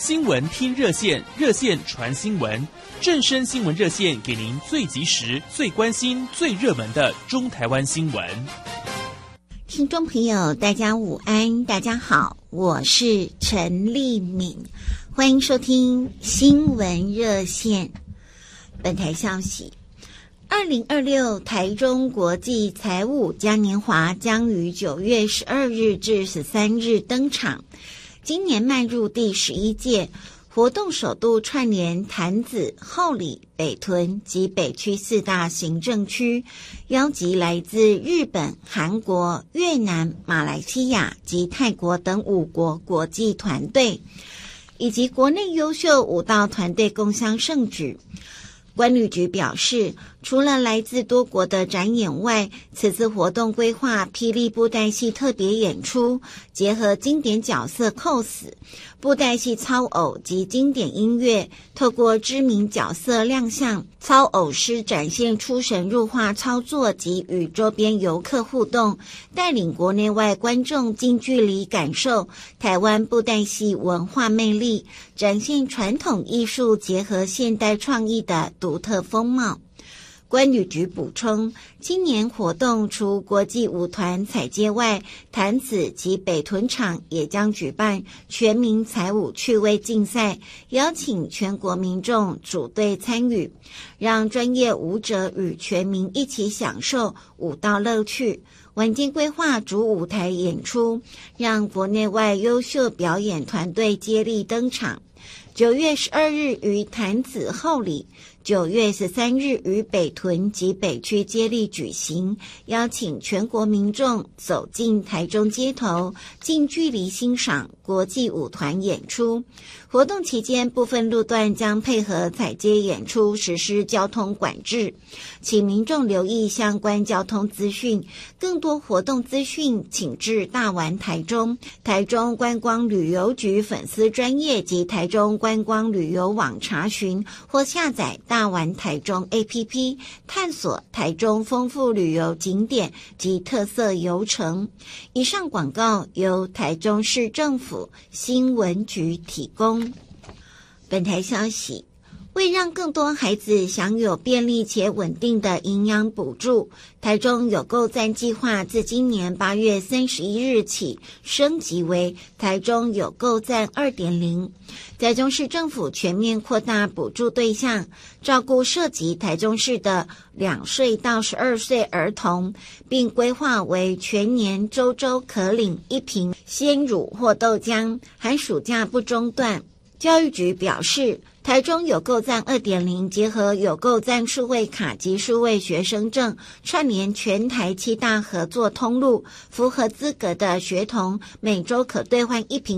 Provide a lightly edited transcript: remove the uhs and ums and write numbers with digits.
新闻听热线，热线传新闻，正声新闻热线给您最及时、最关心、最热门的中台湾新闻。 听众朋友，大家午安，大家好，我是陈丽敏，欢迎收听新闻热线。本台消息，2026台中国际财务嘉年华将于9月12日至13日登场。今年迈入第11届，活动首度串联潭子、后里、北屯及北区4大行政区，邀集来自日本、韩国、越南、马来西亚及泰国等5国国际团队，以及国内优秀舞蹈团队共襄盛举。观旅局表示，除了来自多国的展演外，此次活动规划霹雳布袋戏特别演出，结合经典角色 cos、布袋戏操偶及经典音乐，透过知名角色亮相，操偶师展现出神入化操作及与周边游客互动，带领国内外观众近距离感受台湾布袋戏文化魅力，展现传统艺术结合现代创意的独特风貌。观旅局补充，今年活动除国际舞团彩街外，潭子及北屯场也将举办全民彩舞趣味竞赛，邀请全国民众组队参与，让专业舞者与全民一起享受舞蹈乐趣。晚间规划主舞台演出，让国内外优秀表演团队接力登场。9月12日于潭子后里，9月13日于北屯及北区接力举行，邀请全国民众走进台中街头，近距离欣赏国际舞团演出。活动期间，部分路段将配合踩街演出实施交通管制，请民众留意相关交通资讯。更多活动资讯，请至大玩台中、台中观光旅游局粉丝专页及台中观光旅游网查询，或下载大玩台中 APP， 探索台中丰富旅游景点及特色游程。以上广告由台中市政府新闻局提供。本台消息，为让更多孩子享有便利且稳定的营养补助，台中有够赞计划自今年8月31日起升级为台中有够赞 2.0。 台中市政府全面扩大补助对象，照顾涉及台中市的2岁到12岁儿童，并规划为全年周可领1瓶鲜乳或豆浆，寒暑假不中断。教育局表示，台中有够赞 2.0 结合有够赞数位卡及数位学生证，串联全台7大合作通路，符合资格的学童每周可兑换1瓶